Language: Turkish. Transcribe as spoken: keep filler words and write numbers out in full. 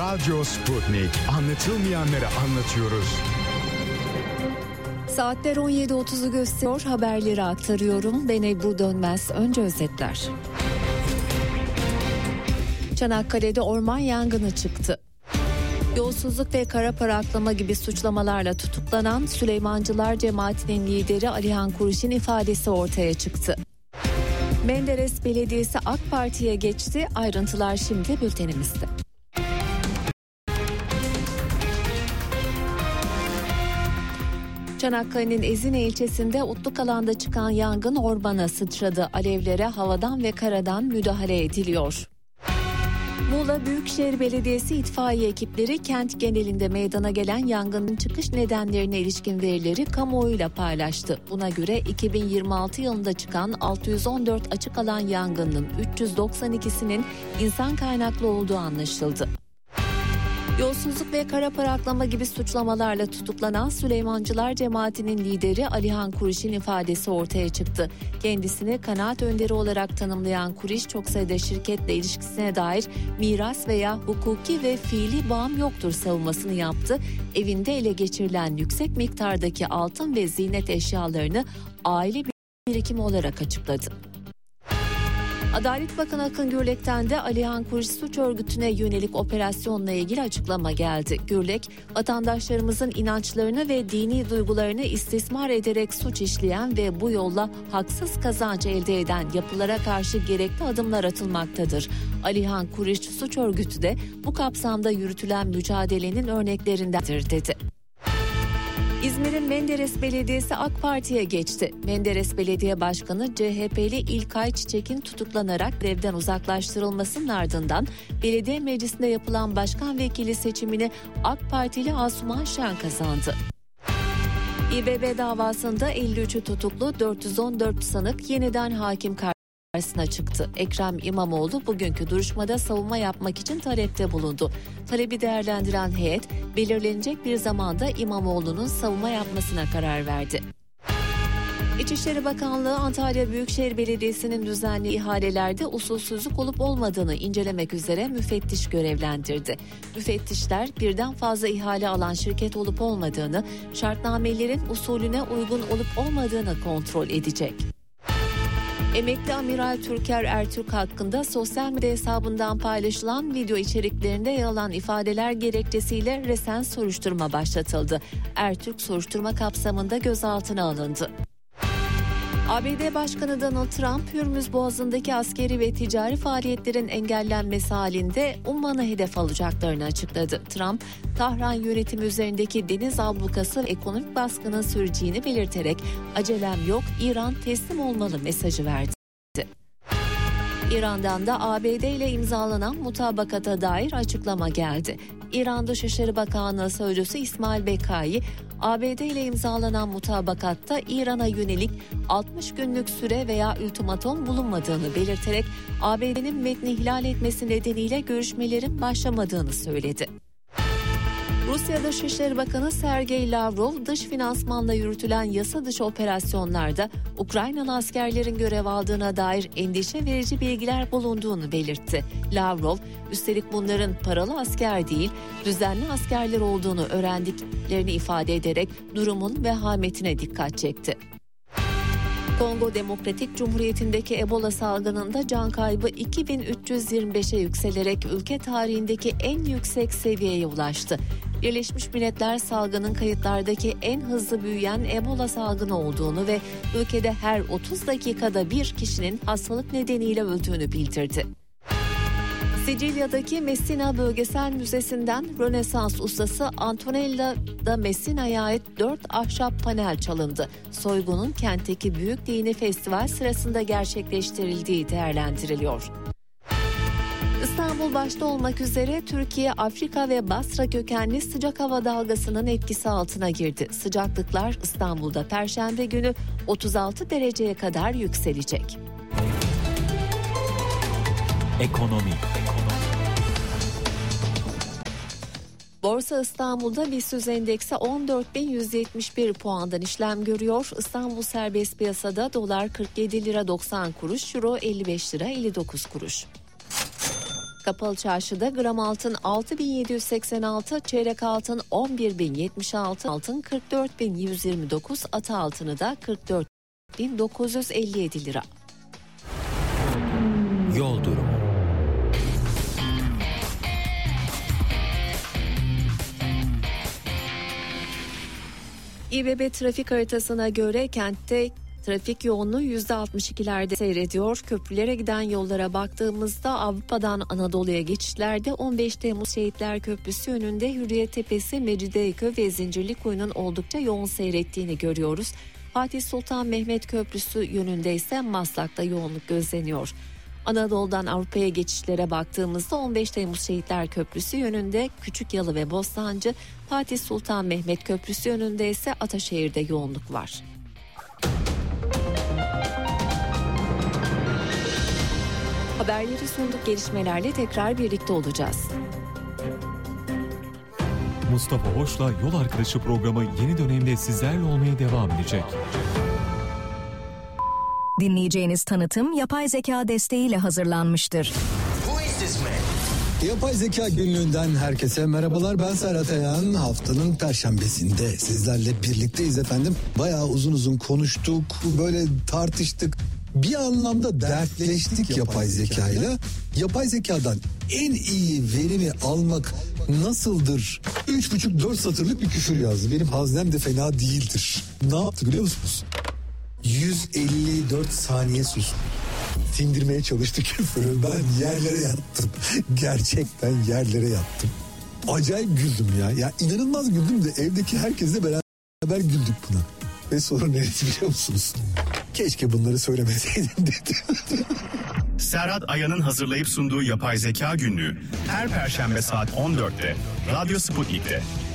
Radyo Sputnik. Anlatılmayanları anlatıyoruz. Saatler on yedi otuzu gösteriyor. Haberleri aktarıyorum. Ben Ebru Dönmez. Önce özetler. Çanakkale'de orman yangını çıktı. Yolsuzluk ve kara para aklama gibi suçlamalarla tutuklanan Süleymancılar Cemaati'nin lideri Alihan Kuriş'in ifadesi ortaya çıktı. Menderes Belediyesi AK Parti'ye geçti. Ayrıntılar şimdi bültenimizde. Çanakkale'nin Ezine ilçesinde Utluk alanda çıkan yangın ormana sıçradı. Alevlere havadan ve karadan müdahale ediliyor. Muğla Büyükşehir Belediyesi itfaiye ekipleri kent genelinde meydana gelen yangının çıkış nedenlerine ilişkin verileri kamuoyuyla paylaştı. Buna göre iki bin yirmi altı yılında çıkan altı yüz on dört açık alan yangının üç yüz doksan ikisinin insan kaynaklı olduğu anlaşıldı. Yolsuzluk ve kara para aklama gibi suçlamalarla tutuklanan Süleymancılar Cemaati'nin lideri Alihan Kuriş'in ifadesi ortaya çıktı. Kendisini kanaat önderi olarak tanımlayan Kuriş, çok sayıda şirketle ilişkisine dair miras veya hukuki ve fiili bağım yoktur savunmasını yaptı. Evinde ele geçirilen yüksek miktardaki altın ve ziynet eşyalarını aile birikimi olarak açıkladı. Adalet Bakanı Akın Gürlek'ten de Alihan Kuriş suç örgütüne yönelik operasyonla ilgili açıklama geldi. Gürlek, vatandaşlarımızın inançlarını ve dini duygularını istismar ederek suç işleyen ve bu yolla haksız kazanç elde eden yapılara karşı gerekli adımlar atılmaktadır. Alihan Kuriş suç örgütü de bu kapsamda yürütülen mücadelenin örneklerindendir dedi. İzmir'in Menderes Belediyesi AK Parti'ye geçti. Menderes Belediye Başkanı C H P'li İlkay Çiçek'in tutuklanarak grevden uzaklaştırılmasının ardından belediye meclisinde yapılan başkan vekili seçimini AK Partili Asuman Şen kazandı. İBB davasında elli üçü tutuklu, dört yüz on dört sanık yeniden hakim karşısına çıktı. Ekrem İmamoğlu bugünkü duruşmada savunma yapmak için talepte bulundu. Talebi değerlendiren heyet belirlenecek bir zamanda İmamoğlu'nun savunma yapmasına karar verdi. İçişleri Bakanlığı Antalya Büyükşehir Belediyesi'nin düzenli ihalelerde usulsüzlük olup olmadığını incelemek üzere müfettiş görevlendirdi. Müfettişler birden fazla ihale alan şirket olup olmadığını, şartnamelerin usulüne uygun olup olmadığını kontrol edecek. Emekli Amiral Türker Ertürk hakkında sosyal medya hesabından paylaşılan video içeriklerinde yer alan ifadeler gerekçesiyle resen soruşturma başlatıldı. Ertürk soruşturma kapsamında gözaltına alındı. A B D Başkanı Donald Trump, Hürmüz Boğazı'ndaki askeri ve ticari faaliyetlerin engellenmesi halinde Umman'ı hedef alacaklarını açıkladı. Trump, Tahran yönetimi üzerindeki deniz ablukası ve ekonomik baskının süreceğini belirterek acelem yok, İran teslim olmalı mesajı verdi. İran'dan da A B D ile imzalanan mutabakata dair açıklama geldi. İran Dışişleri Bakanlığı Sözcüsü İsmail Bekai, A B D ile imzalanan mutabakatta İran'a yönelik altmış günlük süre veya ultimatom bulunmadığını belirterek A B D'nin metni ihlal etmesi nedeniyle görüşmelerin başlamadığını söyledi. Rusya Dışişleri Bakanı Sergey Lavrov, dış finansmanla yürütülen yasa dışı operasyonlarda Ukraynalı askerlerin görev aldığına dair endişe verici bilgiler bulunduğunu belirtti. Lavrov, üstelik bunların paralı asker değil, düzenli askerler olduğunu öğrendiklerini ifade ederek durumun vehametine dikkat çekti. Kongo Demokratik Cumhuriyeti'ndeki Ebola salgınında can kaybı iki bin üç yüz yirmi beşe yükselerek ülke tarihindeki en yüksek seviyeye ulaştı. Birleşmiş Milletler salgının kayıtlardaki en hızlı büyüyen Ebola salgını olduğunu ve ülkede her otuz dakikada bir kişinin hastalık nedeniyle öldüğünü bildirdi. Sicilya'daki Messina Bölgesel Müzesi'nden Rönesans ustası Antonella da Messina'ya ait dört ahşap panel çalındı. Soygunun kentteki büyük dini festival sırasında gerçekleştirildiği değerlendiriliyor. İstanbul başta olmak üzere Türkiye, Afrika ve Basra kökenli sıcak hava dalgasının etkisi altına girdi. Sıcaklıklar İstanbul'da Perşembe günü otuz altı dereceye kadar yükselecek. Ekonomi. Borsa İstanbul'da BIST endeksi on dört bin yüz yetmiş bir puandan işlem görüyor. İstanbul serbest piyasada dolar kırk yedi lira doksan kuruş, euro elli beş lira elli dokuz kuruş. Kapalı çarşıda gram altın altı bin yedi yüz seksen altı, çeyrek altın on bir bin yetmiş altı, altın kırk dört bin yüz yirmi dokuz, ata altını da kırk dört bin dokuz yüz elli yedi lira. Yol durumu. İBB trafik haritasına göre kentte trafik yoğunluğu yüzde altmış ikilerde seyrediyor. Köprülere giden yollara baktığımızda Avrupa'dan Anadolu'ya geçişlerde on beş Temmuz Şehitler Köprüsü önünde Hürriyet Tepesi, Mecidiyeköy ve Zincirlikuyu'nun oldukça yoğun seyrettiğini görüyoruz. Fatih Sultan Mehmet Köprüsü yönünde ise Maslak'ta yoğunluk gözleniyor. Anadolu'dan Avrupa'ya geçişlere baktığımızda on beş Temmuz Şehitler Köprüsü yönünde Küçükyalı ve Bostancı, Fatih Sultan Mehmet Köprüsü yönünde ise Ataşehir'de yoğunluk var. Haberleri sunduk, gelişmelerle tekrar birlikte olacağız. Mustafa Hoş'la Yol Arkadaşı programı yeni dönemde sizlerle olmaya devam edecek. Dinleyeceğiniz tanıtım yapay zeka desteğiyle hazırlanmıştır. Yapay Zeka Günlüğü'nden herkese merhabalar. Ben Serhat Ayan. Haftanın Perşembesinde sizlerle birlikteyiz efendim. Bayağı uzun uzun konuştuk, böyle tartıştık. Bir anlamda dertleştik yapay zekayla. Yapay zekadan en iyi verimi almak nasıldır? Üç buçuk dört satırlık bir küfür yazdı. Benim haznem de fena değildir. Ne yaptı biliyor musunuz? yüz elli dört saniye sus. Sindirmeye çalıştı küfürü. Ben yerlere yattım. Gerçekten yerlere yattım. Acayip güldüm ya. Ya inanılmaz güldüm de evdeki herkesle beraber güldük buna. Ve sorun neresi biliyor musunuz? Keşke bunları söylemeseydim dedi. Serhat Ayan'ın hazırlayıp sunduğu Yapay Zeka Günlüğü her Perşembe saat on dörtte Radyo Sputnik'te.